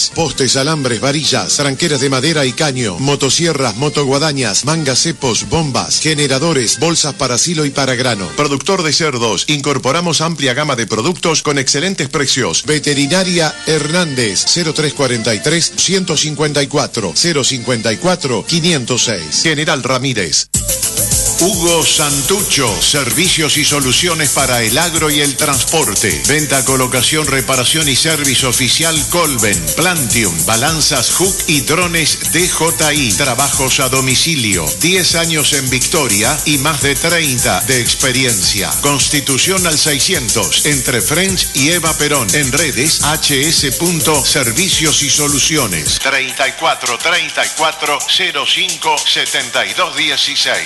Ramírez. Postes, alambres, varillas, tranqueras de madera y caño, motosierras, motoguadañas, mangas, cepos, bombas, generadores, bolsas para silo y para grano. Productor de cerdos. Incorporamos amplia gama de productos con excelentes precios. Veterinaria Hernández, 0343 154 054 506. General Ramírez. Hugo Santucho, servicios y soluciones para el agro y el transporte. Venta, colocación, reparación y servicio oficial Colben, Plantium, balanzas Hook y drones DJI. Trabajos a domicilio. 10 años en Victoria y más de 30 de experiencia. Constitución al 600, entre French y Eva Perón. En redes hs.servicios y soluciones. 34 34 05 72 16.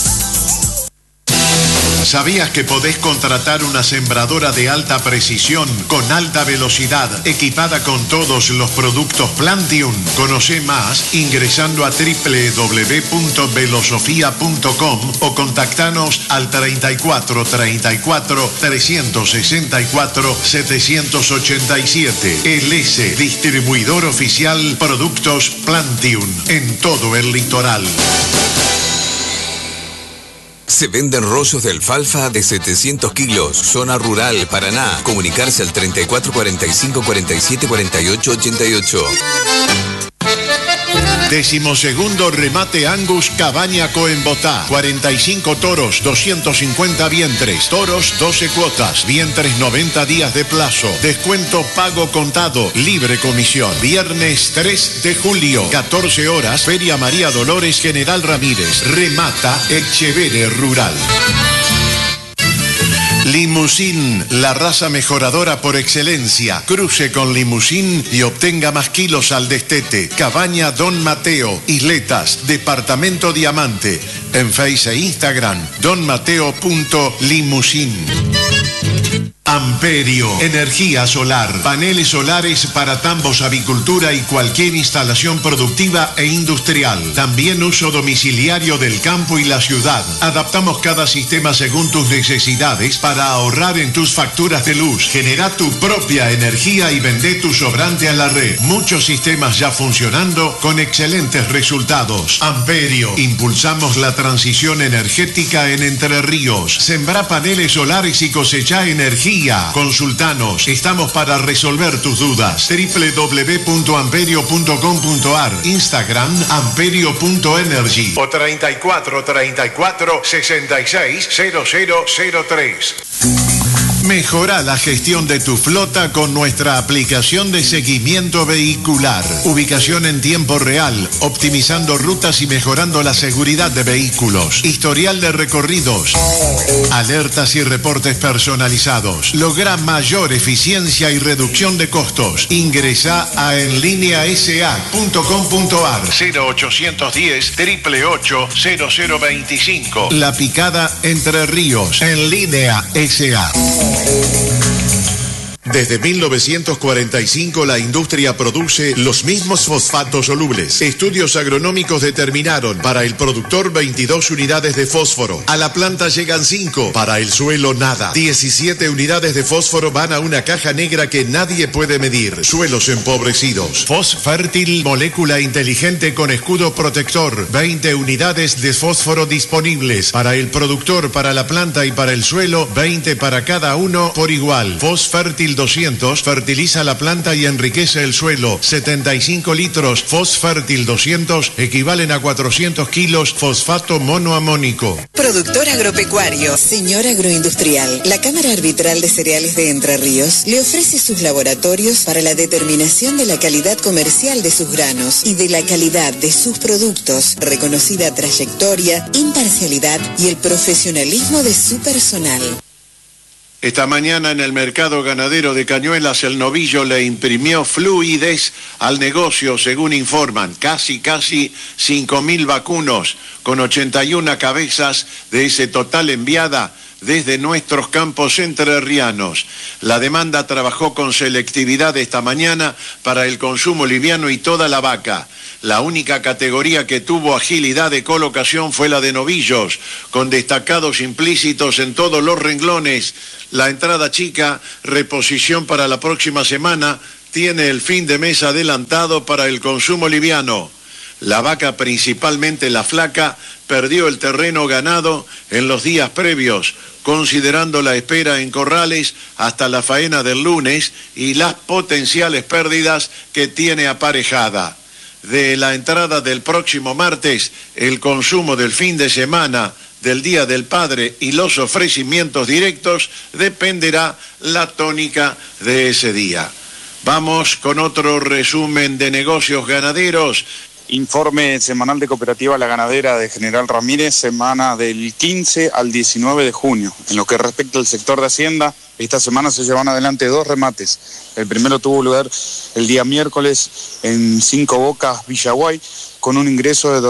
¿Sabías que podés contratar una sembradora de alta precisión con alta velocidad equipada con todos los productos Plantium? Conoce más ingresando a www.velosofia.com o contactanos al 34 34 364 787. LS, distribuidor oficial Productos Plantium en todo el litoral. Se venden rollos de alfalfa de 700 kilos, zona rural, Paraná. Comunicarse al 34 45 47 48 88. 12º remate Angus Cabaña Coembotá. 45 toros, 250 vientres. Toros, 12 cuotas. Vientres, 90 días de plazo. Descuento pago contado. Libre comisión. Viernes 3 de julio, 14 horas. Feria María Dolores General Ramírez. Remata Echevere Rural. Limusín, la raza mejoradora por excelencia. Cruce con Limusín y obtenga más kilos al destete. Cabaña Don Mateo, Isletas, Departamento Diamante. En Face e Instagram, donmateo.limusín. Amperio, energía solar, paneles solares para tambos, avicultura y cualquier instalación productiva e industrial. También uso domiciliario del campo y la ciudad. Adaptamos cada sistema según tus necesidades para ahorrar en tus facturas de luz. Genera tu propia energía y vende tu sobrante a la red. Muchos sistemas ya funcionando con excelentes resultados. Amperio, impulsamos la transición energética en Entre Ríos. Sembra paneles solares y cosecha energía. Consultanos, estamos para resolver tus dudas. www.amperio.com.ar, Instagram amperio.energy o 34 34 66 0003. Mejora la gestión de tu flota con nuestra aplicación de seguimiento vehicular. Ubicación en tiempo real, optimizando rutas y mejorando la seguridad de vehículos. Historial de recorridos. Alertas y reportes personalizados. Logra mayor eficiencia y reducción de costos. Ingresa a enlineasa.com.ar 0810 888 0025. La Picada Entre Ríos. En Línea SA. Desde 1945 la industria produce los mismos fosfatos solubles. Estudios agronómicos determinaron para el productor 22 unidades de fósforo. A la planta llegan 5, para el suelo nada. 17 unidades de fósforo van a una caja negra que nadie puede medir. Suelos empobrecidos. Fosfértil, molécula inteligente con escudo protector. 20 unidades de fósforo disponibles. Para el productor, para la planta y para el suelo, 20 para cada uno por igual. Fosfértil 200 fertiliza la planta y enriquece el suelo. 75 litros Fosfértil 200 equivalen a 400 kilos fosfato monoamónico. Productor agropecuario, señor agroindustrial. La Cámara Arbitral de Cereales de Entre Ríos le ofrece sus laboratorios para la determinación de la calidad comercial de sus granos y de la calidad de sus productos, reconocida trayectoria, imparcialidad y el profesionalismo de su personal. Esta mañana en el mercado ganadero de Cañuelas el novillo le imprimió fluidez al negocio, según informan. Casi 5.000 vacunos con 81 cabezas de ese total enviada desde nuestros campos entrerrianos. La demanda trabajó con selectividad esta mañana para el consumo liviano y toda la vaca. La única categoría que tuvo agilidad de colocación fue la de novillos, con destacados implícitos en todos los renglones. La entrada chica, reposición para la próxima semana, tiene el fin de mes adelantado para el consumo liviano. La vaca, principalmente la flaca, perdió el terreno ganado en los días previos, considerando la espera en corrales hasta la faena del lunes y las potenciales pérdidas que tiene aparejada. De la entrada del próximo martes, el consumo del fin de semana, del Día del Padre y los ofrecimientos directos dependerá la tónica de ese día. Vamos con otro resumen de negocios ganaderos. Informe semanal de Cooperativa La Ganadera de General Ramírez, semana del 15 al 19 de junio. En lo que respecta al sector de Hacienda, esta semana se llevan adelante 2 remates. El primero tuvo lugar el día miércoles en 5 Bocas, Villaguay, con un ingreso de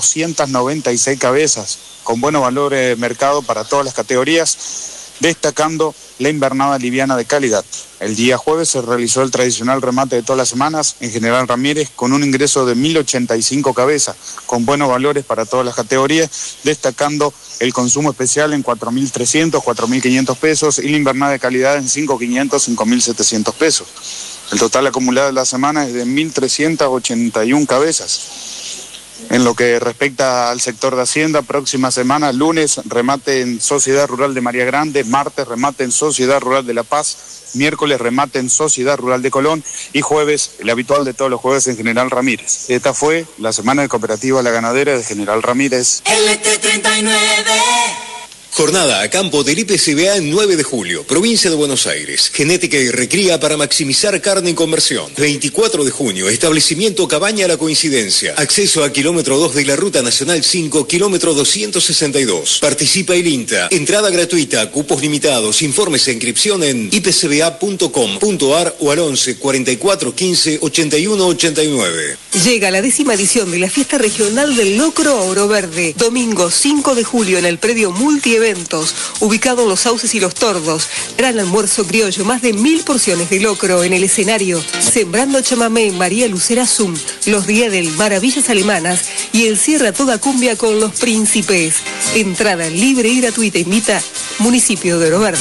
296 cabezas, con buenos valores de mercado para todas las categorías, destacando la invernada liviana de calidad. El día jueves se realizó el tradicional remate de todas las semanas en General Ramírez con un ingreso de 1.085 cabezas, con buenos valores para todas las categorías, destacando el consumo especial en 4.300, 4.500 pesos y la invernada de calidad en 5.500, 5.700 pesos. El total acumulado de la semana es de 1.381 cabezas. En lo que respecta al sector de Hacienda, próxima semana, lunes, remate en Sociedad Rural de María Grande, martes, remate en Sociedad Rural de La Paz, miércoles, remate en Sociedad Rural de Colón y jueves, el habitual de todos los jueves en General Ramírez. Esta fue la semana de Cooperativa La Ganadera de General Ramírez. LT39. Jornada a campo del IPCBA en 9 de julio, provincia de Buenos Aires. Genética y recría para maximizar carne en conversión. 24 de junio, establecimiento Cabaña La Coincidencia. Acceso a kilómetro 2 de la Ruta Nacional 5, kilómetro 262. Participa el INTA. Entrada gratuita, cupos limitados. Informes e inscripción en ipcba.com.ar o al 11 44 15 81 89. Llega la 10ª edición de la Fiesta Regional del Locro Oro Verde. Domingo 5 de julio en el predio Multieventos, ubicado en Los Sauces y Los Tordos. Gran almuerzo criollo, más de 1000 porciones de locro en el escenario. Sembrando chamamé, María Lucera Zum, los días del Maravillas Alemanas y el cierre a toda cumbia con Los Príncipes. Entrada libre y gratuita. Invita Municipio de Oro Verde.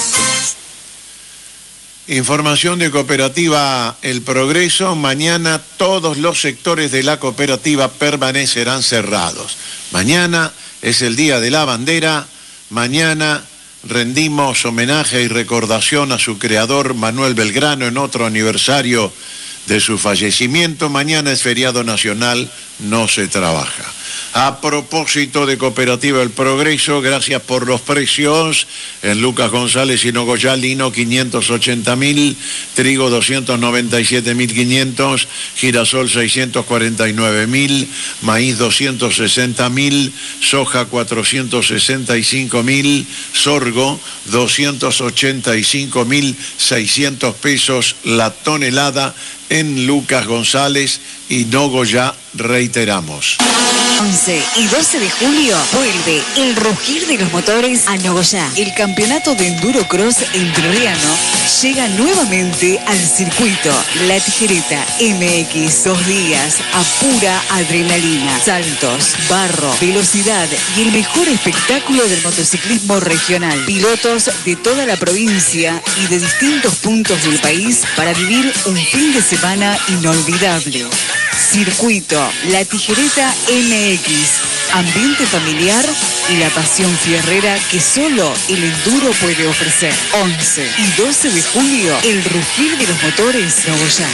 Información de Cooperativa El Progreso. Mañana todos los sectores de la cooperativa permanecerán cerrados. Mañana es el Día de la Bandera. Mañana rendimos homenaje y recordación a su creador Manuel Belgrano en otro aniversario de su fallecimiento. Mañana es feriado nacional, no se trabaja. A propósito de Cooperativa El Progreso, gracias por los precios. En Lucas González y Nogoyá, lino 580.000, trigo 297.500, girasol 649.000, maíz 260.000, soja 465.000, sorgo 285.600 pesos la tonelada en Lucas González y Nogoyá, reiteramos. 11 y 12 de julio vuelve el rugir de los motores a Nogoyá. El campeonato de Enduro Cross entrerriano llega nuevamente al circuito La Tijereta MX. 2 días a pura adrenalina, saltos, barro, velocidad y el mejor espectáculo del motociclismo regional. Pilotos de toda la provincia y de distintos puntos del país para vivir un fin de semana inolvidable. Circuito La Tijereta MX, ambiente familiar y la pasión fierrera que solo el enduro puede ofrecer. 11 y 12 de julio, el rugir de los motores Nogoyá.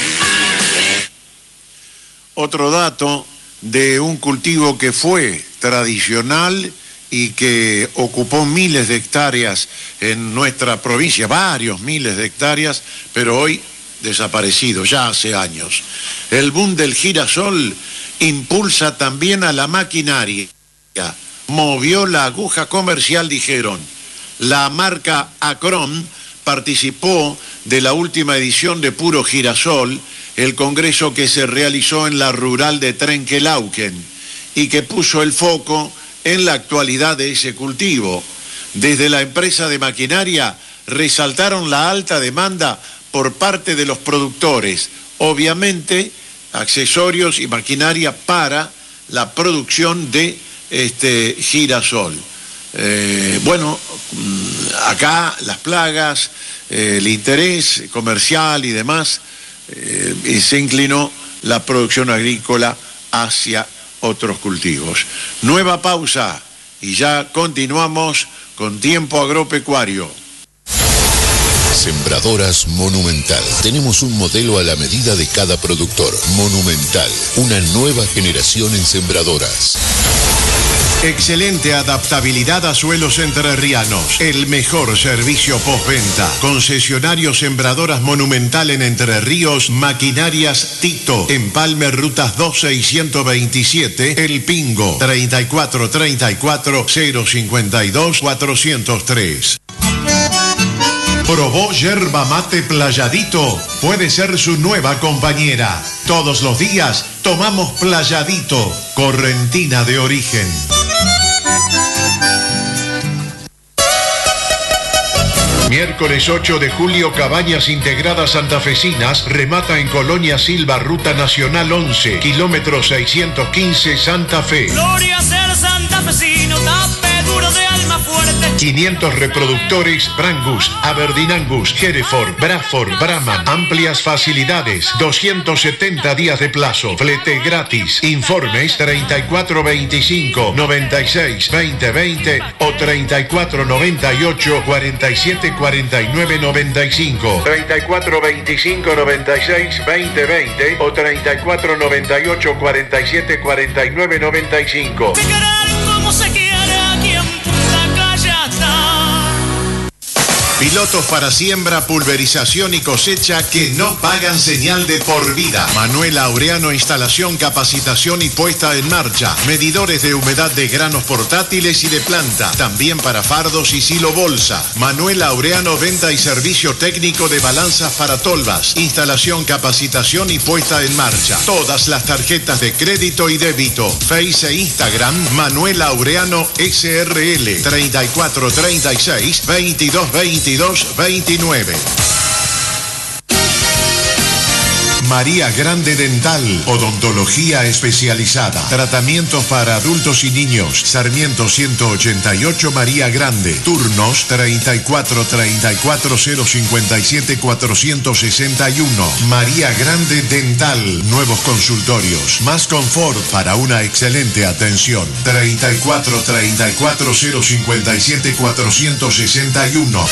Otro dato de un cultivo que fue tradicional y que ocupó miles de hectáreas en nuestra provincia, varios miles de hectáreas, pero hoy desaparecido, ya hace años. El boom del girasol impulsa también a la maquinaria. Movió la aguja comercial, dijeron. La marca Acron participó de la última edición de Puro Girasol, el congreso que se realizó en la rural de Trenquelauquen y que puso el foco en la actualidad de ese cultivo. Desde la empresa de maquinaria resaltaron la alta demanda por parte de los productores, obviamente accesorios y maquinaria para la producción de girasol. Bueno, acá las plagas, el interés comercial y demás se inclinó la producción agrícola hacia otros cultivos. Nueva pausa y ya continuamos con Tiempo Agropecuario. Sembradoras Monumental. Tenemos un modelo a la medida de cada productor. Monumental, una nueva generación en sembradoras. Excelente adaptabilidad a suelos entrerrianos. El mejor servicio postventa. Concesionario Sembradoras Monumental en Entre Ríos. Maquinarias Tito. Empalme Rutas 12 y 127. El Pingo. 3434 052 403. ¿Probó yerba mate Playadito? Puede ser su nueva compañera. Todos los días tomamos Playadito, correntina de origen. Miércoles 8 de julio, Cabañas Integradas Santafesinas remata en Colonia Silva, Ruta Nacional 11, kilómetro 615, Santa Fe. Gloria ser santafesino, tape duro de alma fuerte. 500 reproductores Brangus, Aberdeen Angus, Hereford, Bradford, Brahman. Amplias facilidades, 270 días de plazo, flete gratis. Informes 3425 96 2020 o 3498 47 49 95. 3425 96 2020 o 3498 47 49 95. Se querer como se quiere aquí en Punta Callata. Pilotos para siembra, pulverización y cosecha que no pagan señal de por vida. Manuel Aureano, instalación, capacitación y puesta en marcha. Medidores de humedad de granos portátiles y de planta. También para fardos y silo bolsa. Manuel Aureano, venta y servicio técnico de balanzas para tolvas. Instalación, capacitación y puesta en marcha. Todas las tarjetas de crédito y débito. Face e Instagram, Manuel Aureano SRL. 3436 2222 29. María Grande Dental, odontología especializada, tratamientos para adultos y niños. Sarmiento 188, María Grande. Turnos 34 34 057 461. María Grande Dental, nuevos consultorios, más confort para una excelente atención. 34 34 057 461.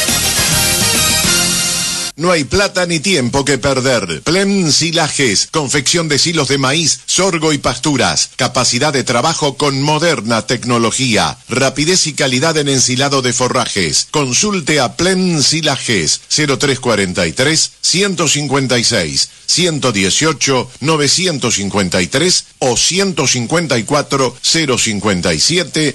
No hay plata ni tiempo que perder. Plem Silajes, confección de silos de maíz, sorgo y pasturas. Capacidad de trabajo con moderna tecnología. Rapidez y calidad en ensilado de forrajes. Consulte a Plem Silajes 0343 156 118 953 o 154 057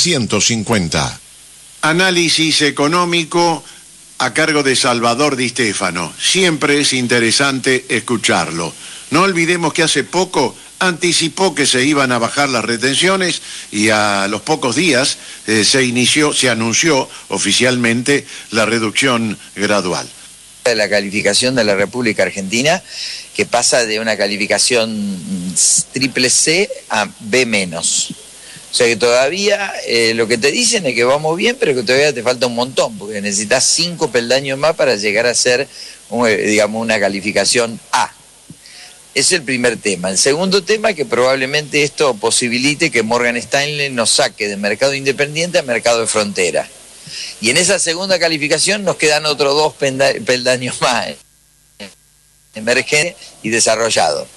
950. Análisis económico a cargo de Salvador Di Stefano. Siempre es interesante escucharlo. No olvidemos que hace poco anticipó que se iban a bajar las retenciones y a los pocos días se anunció oficialmente la reducción gradual. La calificación de la República Argentina, que pasa de una calificación triple C a B-. O sea que todavía lo que te dicen es que vamos bien, pero que todavía te falta un montón, porque necesitas 5 peldaños más para llegar a ser, digamos, una calificación A. Es el primer tema. El segundo tema, que probablemente esto posibilite que Morgan Stanley nos saque de mercado independiente a mercado de frontera. Y en esa segunda calificación nos quedan otros 2 peldaños más, emergente y desarrollado.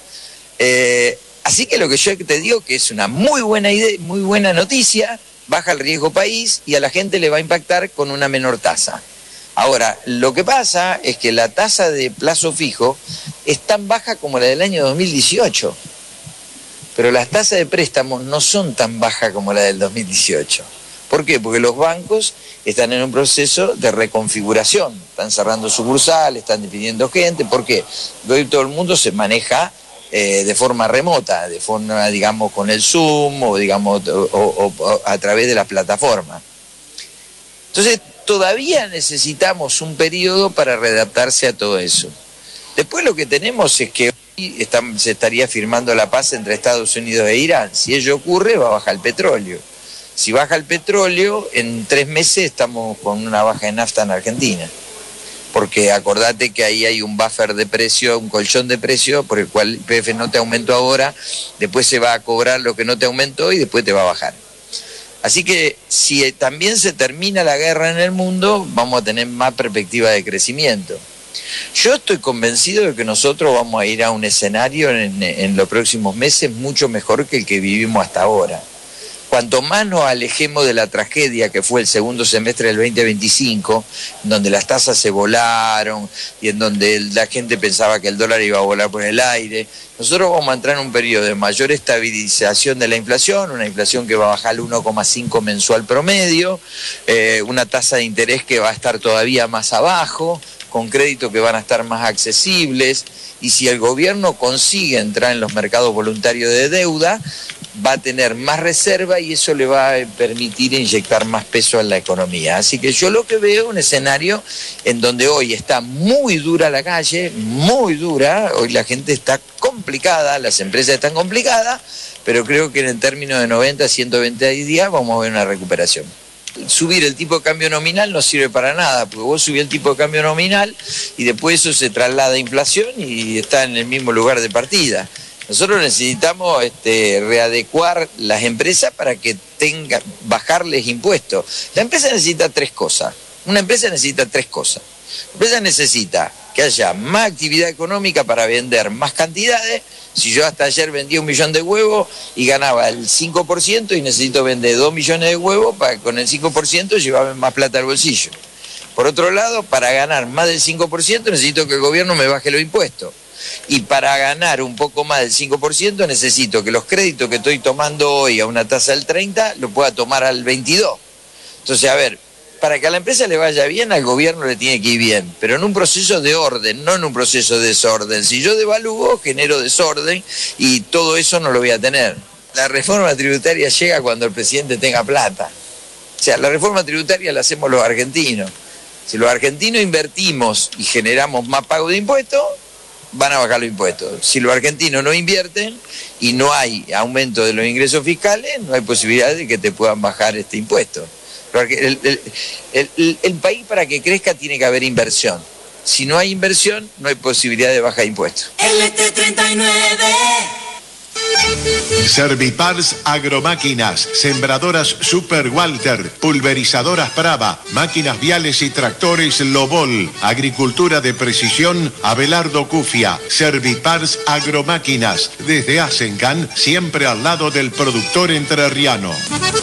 Así que lo que yo te digo que es una muy buena idea, muy buena noticia, baja el riesgo país y a la gente le va a impactar con una menor tasa. Ahora, lo que pasa es que la tasa de plazo fijo es tan baja como la del año 2018, pero las tasas de préstamos no son tan bajas como la del 2018. ¿Por qué? Porque los bancos están en un proceso de reconfiguración, están cerrando sucursales, están despidiendo gente. ¿Por qué? Porque hoy todo el mundo se maneja de forma remota, de forma, digamos, con el Zoom o, digamos, o a través de la plataforma. Entonces, todavía necesitamos un periodo para readaptarse a todo eso. Después lo que tenemos es que hoy se estaría firmando la paz entre Estados Unidos e Irán. Si ello ocurre, va a bajar el petróleo. Si baja el petróleo, en 3 meses estamos con una baja de nafta en Argentina. porque acordate que ahí hay un buffer de precio, un colchón de precio, por el cual el IPF no te aumentó ahora, después se va a cobrar lo que no te aumentó y después te va a bajar. Así que si también se termina la guerra en el mundo, vamos a tener más perspectiva de crecimiento. Yo estoy convencido de que nosotros vamos a ir a un escenario en los próximos meses mucho mejor que el que vivimos hasta ahora. Cuanto más nos alejemos de la tragedia que fue el segundo semestre del 2025, en donde las tasas se volaron y en donde la gente pensaba que el dólar iba a volar por el aire, nosotros vamos a entrar en un periodo de mayor estabilización de la inflación, una inflación que va a bajar al 1,5 mensual promedio, una tasa de interés que va a estar todavía más abajo, con créditos que van a estar más accesibles, y si el gobierno consigue entrar en los mercados voluntarios de deuda, va a tener más reserva y eso le va a permitir inyectar más peso en la economía. Así que yo lo que veo es un escenario en donde hoy está muy dura la calle, muy dura, hoy la gente está complicada, las empresas están complicadas, pero creo que en términos de 90 a 120 días vamos a ver una recuperación. Subir el tipo de cambio nominal no sirve para nada, porque vos subís el tipo de cambio nominal y después eso se traslada a inflación y está en el mismo lugar de partida. Nosotros necesitamos readecuar las empresas para que bajarles impuestos. La empresa necesita tres cosas. Una empresa necesita tres cosas. La empresa necesita que haya más actividad económica para vender más cantidades. Si yo hasta ayer vendía 1 millón de huevos y ganaba el 5% y necesito vender 2 millones de huevos para con el 5% llevarme más plata al bolsillo. Por otro lado, para ganar más del 5% necesito que el gobierno me baje los impuestos. Y para ganar un poco más del 5% necesito que los créditos que estoy tomando hoy a una tasa del 30 lo pueda tomar al 22. Entonces, a ver, para que a la empresa le vaya bien, al gobierno le tiene que ir bien, pero en un proceso de orden, no en un proceso de desorden. Si yo devalúo, genero desorden y todo eso no lo voy a tener. La reforma tributaria llega cuando el presidente tenga plata. O sea, la reforma tributaria la hacemos los argentinos. Si los argentinos invertimos y generamos más pago de impuestos, van a bajar los impuestos. Si los argentinos no invierten y no hay aumento de los ingresos fiscales, no hay posibilidad de que te puedan bajar este impuesto. El país, para que crezca, tiene que haber inversión. Si no hay inversión, no hay posibilidad de bajar impuestos. LT39. Servipars Agromáquinas, sembradoras Super Walter, pulverizadoras Brava, máquinas viales y tractores Lobol, agricultura de precisión Abelardo Cufia. Servipars Agromáquinas, desde Asencan, siempre al lado del productor entrerriano.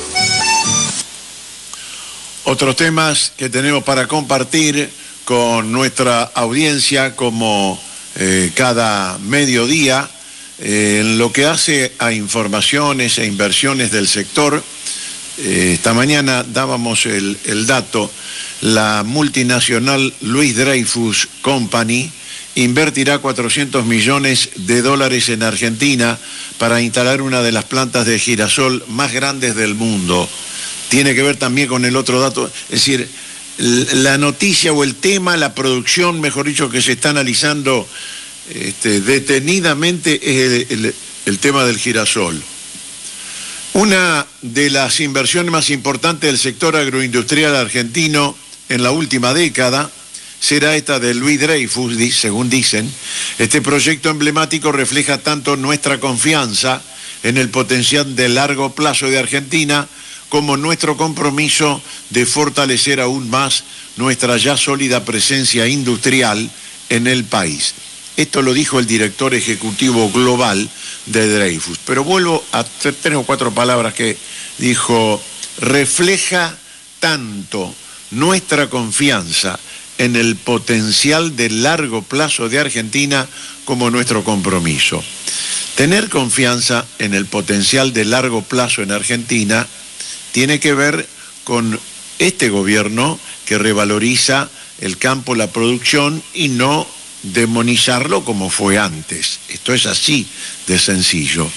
Otros temas que tenemos para compartir con nuestra audiencia, como cada mediodía, en lo que hace a informaciones e inversiones del sector. Esta mañana dábamos el dato: la multinacional Louis Dreyfus Company invertirá $400 millones en Argentina para instalar una de las plantas de girasol más grandes del mundo. Tiene que ver también con el otro dato, es decir, la noticia o el tema, la producción, mejor dicho, que se está analizando detenidamente es el tema del girasol. Una de las inversiones más importantes del sector agroindustrial argentino en la última década será esta de Louis Dreyfus, según dicen. Este proyecto emblemático refleja tanto nuestra confianza en el potencial de largo plazo de Argentina como nuestro compromiso de fortalecer aún más nuestra ya sólida presencia industrial en el país. Esto lo dijo el director ejecutivo global de Dreyfus. Pero vuelvo a 3 o 4 palabras que dijo: refleja tanto nuestra confianza en el potencial de largo plazo de Argentina como nuestro compromiso. Tener confianza en el potencial de largo plazo en Argentina tiene que ver con este gobierno que revaloriza el campo, la producción, y no demonizarlo como fue antes. Esto es así de sencillo.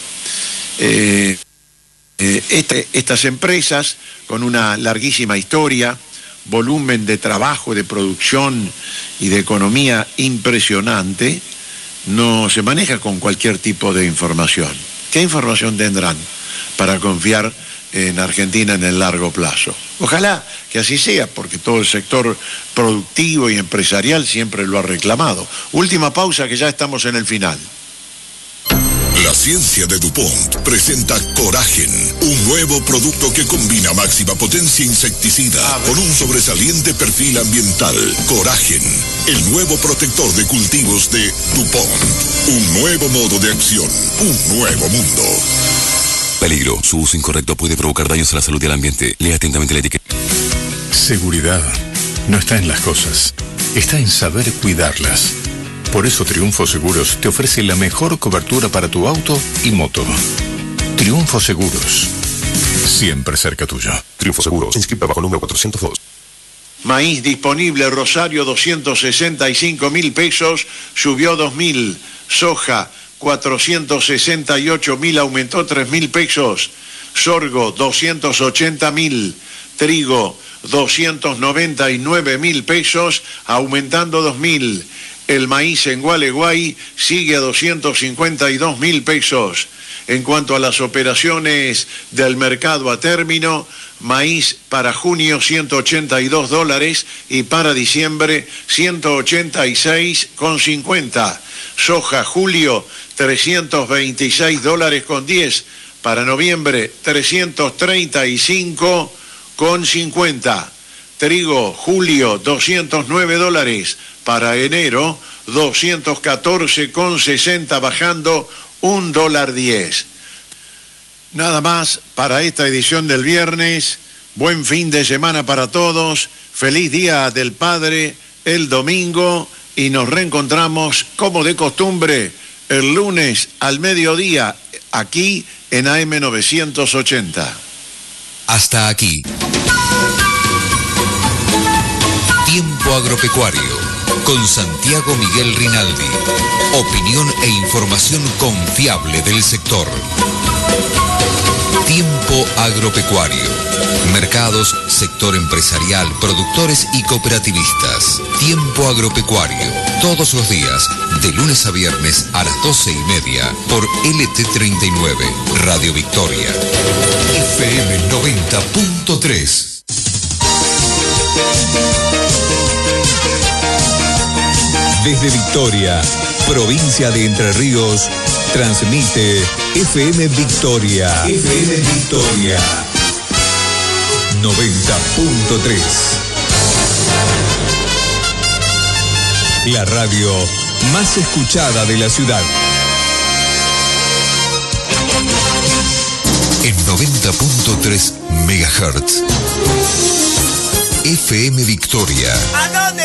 Estas empresas, con una larguísima historia, volumen de trabajo, de producción y de economía impresionante, no se maneja con cualquier tipo de información. ¿Qué información tendrán para confiar en Argentina en el largo plazo. Ojalá que así sea, porque todo el sector productivo y empresarial siempre lo ha reclamado. Última pausa, que ya estamos en el final. La ciencia de DuPont presenta Coragen, un nuevo producto que combina máxima potencia insecticida con un sobresaliente perfil ambiental. Coragen, el nuevo protector de cultivos de DuPont. Un nuevo modo de acción, un nuevo mundo. Peligro. Su uso incorrecto puede provocar daños a la salud y al ambiente. Lea atentamente la etiqueta. Seguridad no está en las cosas, está en saber cuidarlas. Por eso Triunfo Seguros te ofrece la mejor cobertura para tu auto y moto. Triunfo Seguros, siempre cerca tuyo. Triunfo Seguros, inscrita bajo número 402. Maíz disponible, Rosario, 265.000 pesos, subió 2.000. Soja, 468.000, aumentó 3.000 pesos. Sorgo, 280.000. Trigo, 299.000 pesos, aumentando 2.000. El maíz en Gualeguay sigue a 252.000 pesos. En cuanto a las operaciones del mercado a término, maíz para junio $182 y para diciembre $186,50. Soja julio $326,10. Para noviembre $335,50. Trigo julio $209. Para enero, $214,60, bajando $1.10. Nada más para esta edición del viernes. Buen fin de semana para todos. Feliz Día del Padre el domingo. Y nos reencontramos, como de costumbre, el lunes al mediodía, aquí en AM 980. Hasta aquí. Tiempo Agropecuario. Con Santiago Miguel Rinaldi. Opinión e información confiable del sector. Tiempo Agropecuario. Mercados, sector empresarial, productores y cooperativistas. Tiempo Agropecuario. Todos los días, de lunes a viernes a las 12:30 por LT39, Radio Victoria. FM 90.3. Desde Victoria, provincia de Entre Ríos, transmite FM Victoria. FM Victoria 90.3. La radio más escuchada de la ciudad. En 90.3 MHz. FM Victoria.